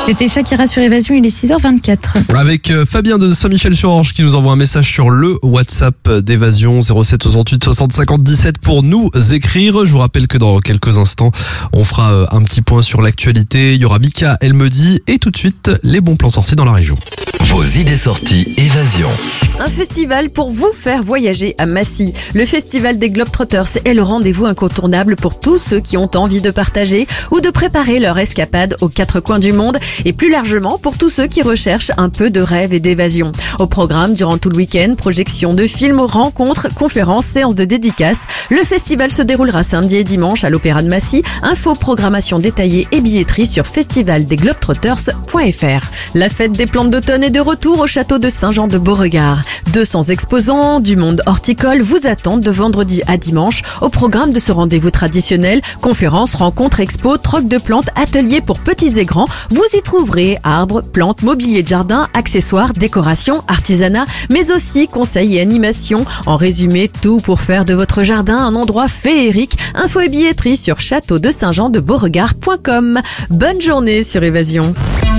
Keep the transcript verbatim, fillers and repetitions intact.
C'était Shakira sur Évasion, il est six heures vingt-quatre. Avec Fabien de Saint-Michel-sur-Orge qui nous envoie un message sur le WhatsApp d'Évasion zéro sept soixante-huit soixante cinquante dix-sept pour nous écrire. Je vous rappelle que dans quelques instants, on fera un petit point sur l'actualité. Il y aura Mika, elle me dit, et tout de suite, les bons plans sortis dans la région. Vos idées sorties Évasion. Un festival pour vous faire voyager à Massy. Le festival des Globetrotters est le rendez-vous incontournable pour tous ceux qui ont envie de partager ou de préparer leur escapade aux quatre coins du monde et plus largement pour tous ceux qui recherchent un peu de rêve et d'évasion. Au programme, durant tout le week-end, projections de films, rencontres, conférences, séances de dédicaces. Le festival se déroulera samedi et dimanche à l'Opéra de Massy. Info, programmation détaillée et billetterie sur festival des globetrotters point f r. La fête des plantes d'automne est de retour au château de Saint-Jean-de-Beauregard. deux cents exposants du monde horticole vous attendent de vendredi à dimanche au programme de ce rendez-vous traditionnel. Conférences, rencontres, expos, troc de plantes, ateliers pour petits et grands. Vous y trouverez arbres, plantes, mobilier de jardin, accessoires, décorations, artisanat, mais aussi conseils et animations. En résumé, tout pour faire de votre jardin un endroit féerique. Info et billetterie sur château de Saint-Jean de Beauregard point com. Bonne journée sur Évasion.